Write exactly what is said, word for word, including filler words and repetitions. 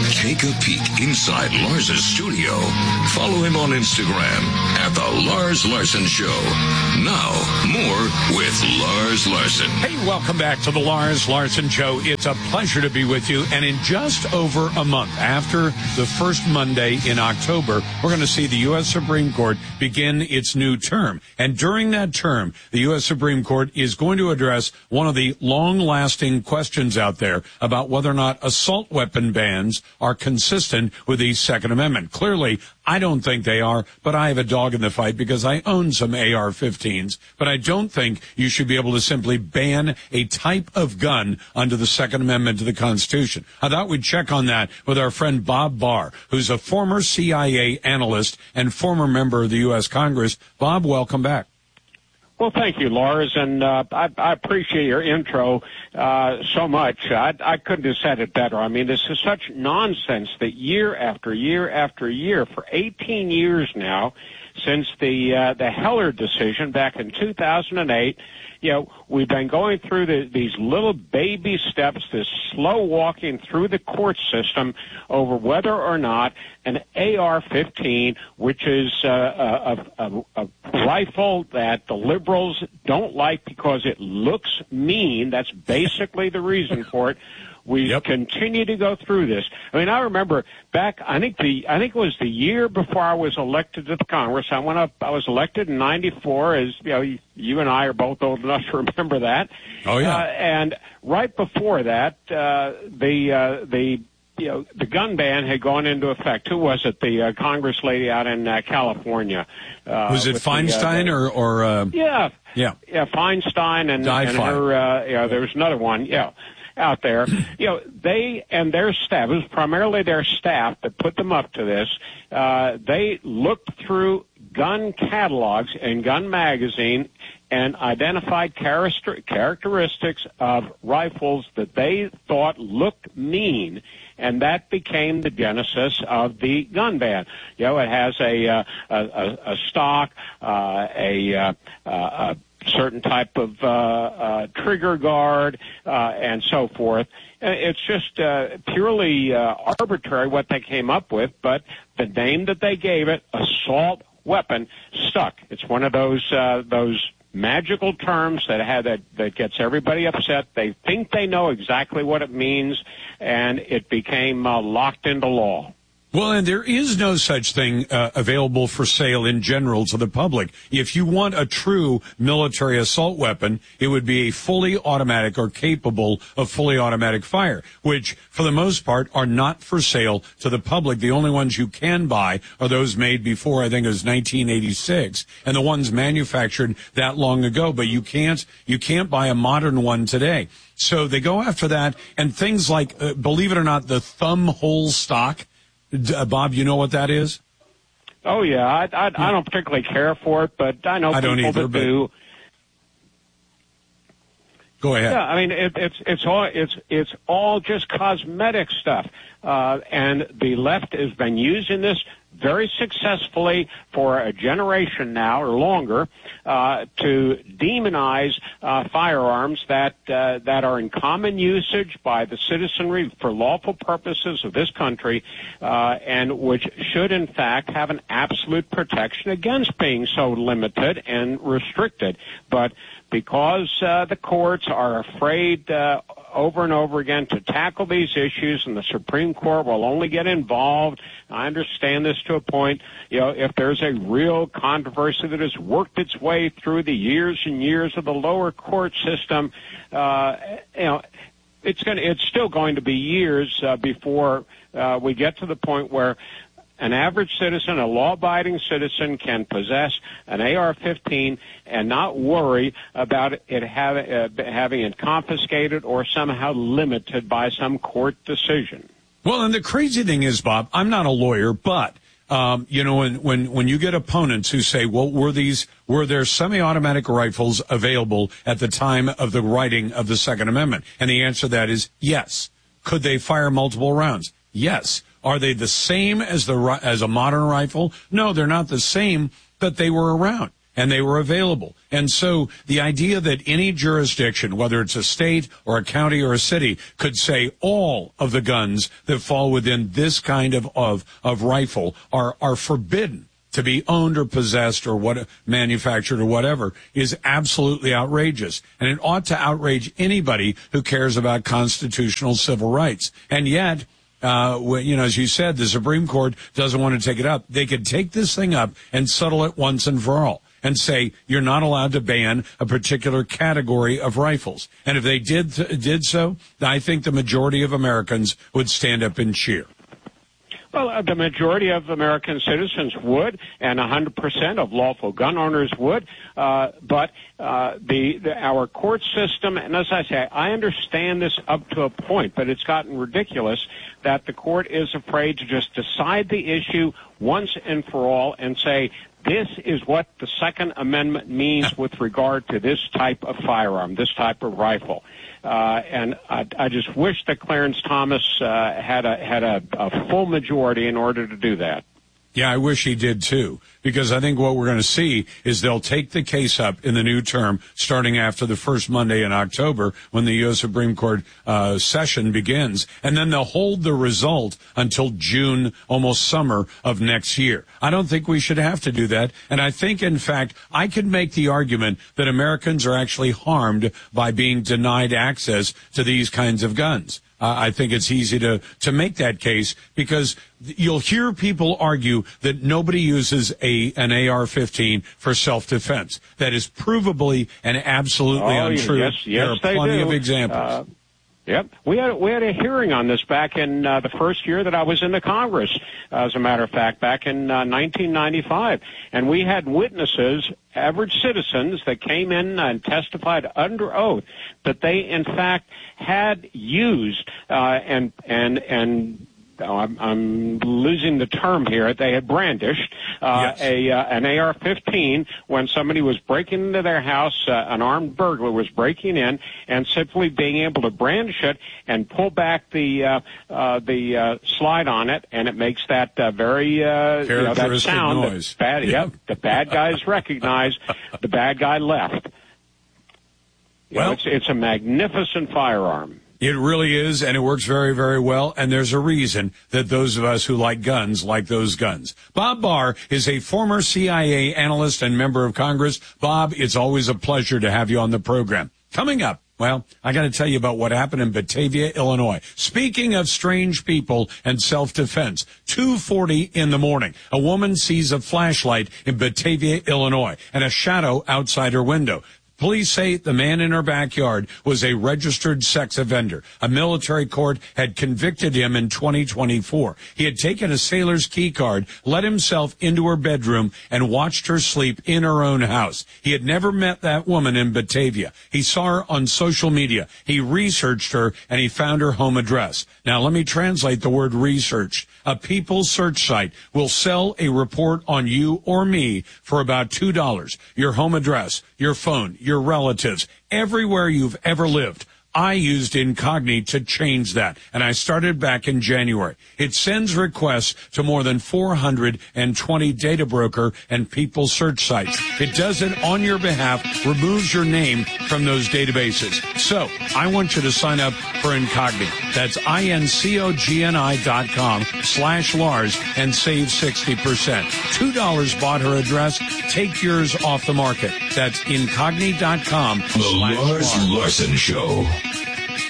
Take a peek inside Lars's studio. Follow him on Instagram at The Lars Larson Show. Now, more with Lars Larson. Hey, welcome back to The Lars Larson Show. It's a pleasure to be with you. And in just over a month, after the first Monday in October, we're going to see the U S Supreme Court begin its new term. And during that term, the U S Supreme Court is going to address one of the long-lasting questions out there about whether or not assault weapon bans are consistent with the Second Amendment. Clearly, I don't think they are, but I have a dog in the fight because I own some A R fifteens. But I don't think you should be able to simply ban a type of gun under the Second Amendment to the Constitution. I thought we'd check on that with our friend Bob Barr, who's a former C I A analyst and former member of the U S Congress. Bob, welcome back. Well, thank you, Lars, and uh, I, I appreciate your intro uh, so much. I, I couldn't have said it better. I mean, this is such nonsense that year after year after year, for eighteen years now, since the uh, the Heller decision back in two thousand eight, you know, we've been going through the, these little baby steps, this slow walking through the court system over whether or not an A R fifteen, which is uh, a, a, a rifle that the liberals don't like because it looks mean. That's basically the reason for it. We yep. continue to go through this. I mean, I remember back, I think the, I think it was the year before I was elected to the Congress. I went up, I was elected in ninety-four, as, you know, you, you and I are both old enough to remember that. Oh, yeah. Uh, and right before that, uh, the, uh, the, you know, the gun ban had gone into effect. Who was it? The uh, Congress lady out in uh, California. Uh, was it Feinstein the, uh, or, or, uh, yeah. Yeah. Yeah, Feinstein and, and her, uh, you know, there was another one. Yeah. Out there, you know, they and their staff, it was primarily their staff that put them up to this. Uh, they looked through gun catalogs and gun magazine and identified character, characteristics of rifles that they thought looked mean, and that became the genesis of the gun ban. You know, it has a uh, a, a stock, uh, a, uh, a certain type of uh, uh, trigger guard, uh, and so forth. It's just uh, purely uh, arbitrary what they came up with, but the name that they gave it, assault weapon, stuck. It's one of those uh, those magical terms that had that, that gets everybody upset. They think they know exactly what it means, and it became uh, locked into law. Well, and there is no such thing uh, available for sale in general to the public. If you want a true military assault weapon, it would be a fully automatic or capable of fully automatic fire, which for the most part are not for sale to the public. The only ones you can buy are those made before, I think it was nineteen eighty-six, and the ones manufactured that long ago. But you can't, you can't buy a modern one today. So they go after that, and things like, uh, believe it or not, the thumb hole stock. Uh, Bob, you know what that is? Oh, yeah. I, I, I don't particularly care for it, but I know I people don't either, that but... do. Go ahead. Yeah, I mean, it, it's it's all it's it's all just cosmetic stuff, uh, and the left has been using this very successfully for a generation now or longer uh, to demonize uh, firearms that uh, that are in common usage by the citizenry for lawful purposes of this country, uh, and which should in fact have an absolute protection against being so limited and restricted, but because uh, the courts are afraid uh, over and over again to tackle these issues, and the Supreme Court will only get involved. I understand this to a point. You know, if there's a real controversy that has worked its way through the years and years of the lower court system, uh, you know, it's going it's still going to be years uh, before uh, we get to the point where an average citizen, a law-abiding citizen, can possess an A R fifteen and not worry about it have, uh, having it confiscated or somehow limited by some court decision. Well, and the crazy thing is, Bob, I'm not a lawyer, but um, you know, when when when you get opponents who say, "Well, were these were there semi-automatic rifles available at the time of the writing of the Second Amendment?" And the answer to that is yes. Could they fire multiple rounds? Yes. Are they the same as the as a modern rifle? No, they're not the same, but they were around. and they were available. And so the idea that any jurisdiction, whether it's a state or a county or a city, could say all of the guns that fall within this kind of, of, of rifle are, are forbidden to be owned or possessed or what manufactured or whatever is absolutely outrageous. And it ought to outrage anybody who cares about constitutional civil rights. And yet, uh, you know, as you said, the Supreme Court doesn't want to take it up. They could take this thing up and settle it once and for all and say you're not allowed to ban a particular category of rifles. And if they did, did so, I think the majority of Americans would stand up and cheer. Well, uh, the majority of American citizens would, and one hundred percent of lawful gun owners would. Uh, but uh, the, the our court system, and as I say, I understand this up to a point, but it's gotten ridiculous that the court is afraid to just decide the issue once and for all and say, this is what the Second Amendment means with regard to this type of firearm, this type of rifle. Uh, and I, I just wish that Clarence Thomas uh, had a had a, a full majority in order to do that. Yeah, I wish he did too, because I think what we're going to see is they'll take the case up in the new term starting after the first Monday in October when the U S Supreme Court uh, session begins, and then they'll hold the result until June, almost summer of next year. I don't think we should have to do that, and I think, in fact, I could make the argument that Americans are actually harmed by being denied access to these kinds of guns. Uh, I think it's easy to, to make that case because you'll hear people argue that nobody uses a an A R fifteen for self-defense. That is provably and absolutely oh, untrue. Yes, yes, there are plenty they do. of examples. Uh, Yep, we had we had a hearing on this back in uh, the first year that I was in the Congress. Uh, as a matter of fact, back in uh, nineteen ninety-five, and we had witnesses, average citizens, that came in and testified under oath that they, in fact, had used uh, and and and. Oh, I'm, I'm losing the term here. They had brandished uh, yes. a uh, an A R fifteen when somebody was breaking into their house. Uh, an armed burglar was breaking in, and simply being able to brandish it and pull back the uh, uh, the uh, slide on it, and it makes that uh, very uh, you know, that sound. Noise. That bad, yeah. Yep, the bad guys recognize the bad guy left. You well, know, it's it's a magnificent firearm. It really is, and it works very, very well, and there's a reason that those of us who like guns like those guns. Bob Barr is a former C I A analyst and member of Congress. Bob, it's always a pleasure to have you on the program. Coming up, well, I got to tell you about what happened in Batavia, Illinois. Speaking of strange people and self-defense, two forty in the morning, a woman sees a flashlight in Batavia, Illinois, and a shadow outside her window. Police say the man in her backyard was a registered sex offender. A military court had convicted him in twenty twenty-four. He had taken a sailor's key card, let himself into her bedroom, and watched her sleep in her own house. He had never met that woman in Batavia. He saw her on social media. He researched her, and he found her home address. Now, let me translate the word research. A People search site will sell a report on you or me for about two dollars. Your home address, your phone, your relatives, everywhere you've ever lived. I used Incogni to change that, and I started back in January. It sends requests to more than four hundred twenty data broker and People search sites. It does it on your behalf, removes your name from those databases. So I want you to sign up for Incogni. That's I-N-C-O-G-N-I dot com slash Lars and save sixty percent. two dollars bought her address. Take yours off the market. That's Incogni dot com The Lars Larson Show.